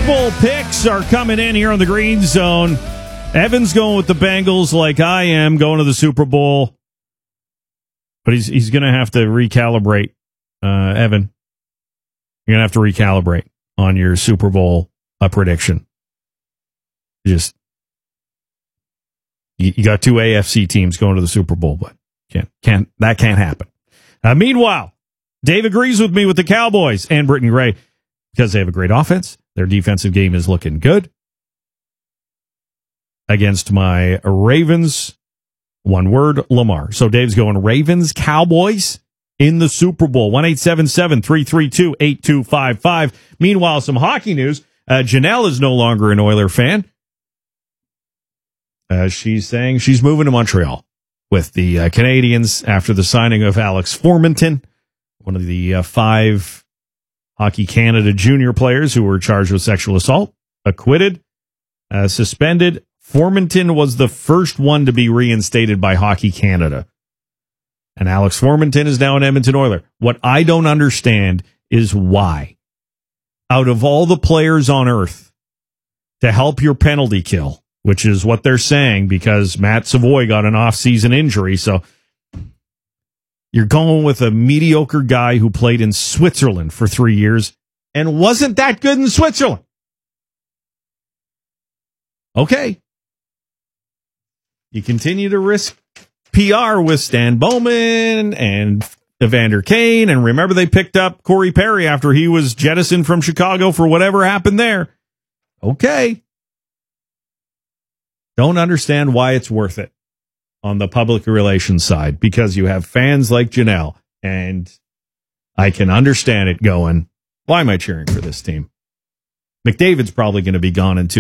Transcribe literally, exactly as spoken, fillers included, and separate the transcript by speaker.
Speaker 1: Bowl picks are coming in here on the Green Zone. Evan's going with the Bengals like I am, going to the Super Bowl. But he's he's going to have to recalibrate. Uh, Evan, you're going to have to recalibrate on your Super Bowl uh, prediction. Just, you, you got two A F C teams going to the Super Bowl, but can't, can't, that can't happen. Uh, meanwhile, Dave agrees with me with the Cowboys and Brittany Gray because they have a great offense. Their defensive game is looking good. Against my Ravens, one word, Lamar. So Dave's going Ravens, Cowboys in the Super Bowl. one eight seven seven, three three two, eight two five five. Meanwhile, some hockey news. Uh, Janelle is no longer an Oiler fan. Uh, she's saying she's moving to Montreal with the uh, Canadiens after the signing of Alex Formenton, one of the uh, five Hockey Canada junior players who were charged with sexual assault, acquitted, uh, suspended. Formenton was the first one to be reinstated by Hockey Canada. And Alex Formenton is now an Edmonton Oiler. What I don't understand is why, out of all the players on earth to help your penalty kill, which is what they're saying because Matt Savoy got an off-season injury, so you're going with a mediocre guy who played in Switzerland for three years and wasn't that good in Switzerland. Okay. You continue to risk P R with Stan Bowman and Evander Kane, and remember they picked up Corey Perry after he was jettisoned from Chicago for whatever happened there. Okay. Don't understand why it's worth it on the public relations side, because you have fans like Janelle, and I can understand it going, why am I cheering for this team? McDavid's probably going to be gone in two